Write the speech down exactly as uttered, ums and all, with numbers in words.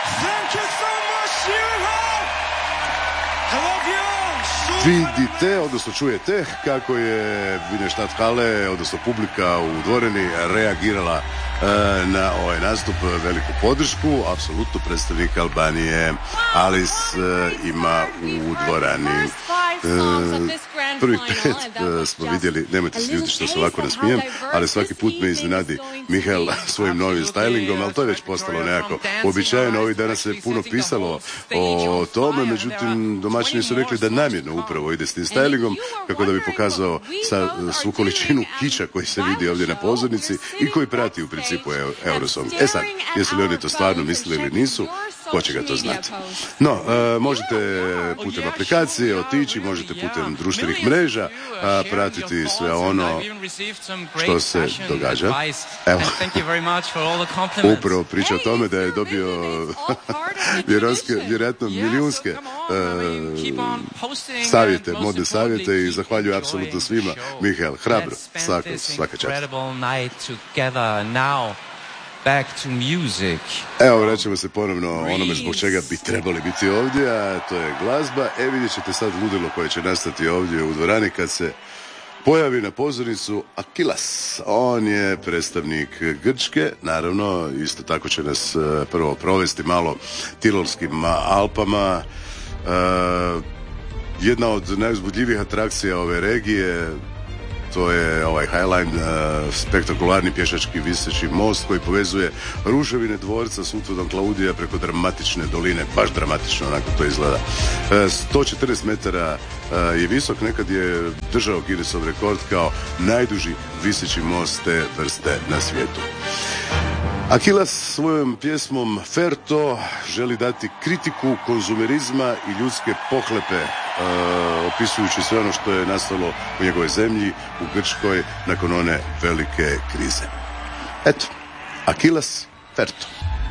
Thank you so much, Juha! I love you! Vidite, odnosno čujete kako je Vineštat Hale, odnosno publika u dvorani reagirala e, na ovaj nastup, veliku podršku, apsolutno predstavnik Albanije Alice e, ima u dvorani. E, Prvih pet uh, smo vidjeli, nemojte se ljudi što se ovako nasmijem, ali svaki put me iznenadi Mihael svojim novim stylingom, ali to je već postalo nekako uobičajeno. Ovih dana se puno pisalo o tome, međutim domaćini su rekli da namjerno upravo ide s tim stylingom, kako da bi pokazao sa, svu količinu kiča koji se vidi ovdje na pozornici i koji prati u principu Eurosong. E sad, jesu li oni to stvarno mislili ili nisu, ko će ga to znati. No, uh, možete putem aplikacije otići, možete putem društvenih mreža uh, pratiti sve ono što se događa. Evo, upravo priča o tome da je dobio vjeronske, vjerojatno milijunske uh, savjete, modne savjete i zahvaljujem apsolutno svima. Mihael, hrabro, svaka, svaka čast. Back to music. Evo, vraćamo se ponovno onome zbog čega bi trebali biti ovdje, a to je glazba. E, vidjet ćete sad ludilo koje će nastati ovdje u dvorani kad se pojavi na pozornicu Akilas. On je predstavnik Grčke, naravno, isto tako će nas prvo provesti malo Tirolskim Alpama. Uh, jedna od najuzbudljivijih atrakcija ove regije, to je ovaj Highline, uh, spektakularni pješački viseći most koji povezuje ruševine dvorca s utvodom Klaudija preko dramatične doline, baš dramatično onako to izgleda. Uh, sto četrnaest metara uh, je visok, nekad je držao Guinnessov rekord kao najduži viseći most te vrste na svijetu. Akilas svojom pjesmom Ferto želi dati kritiku konzumerizma i ljudske pohlepe, uh, opisujući sve ono što je nastalo u njegovoj zemlji, u Grčkoj, nakon one velike krize. Eto, Akilas Ferto.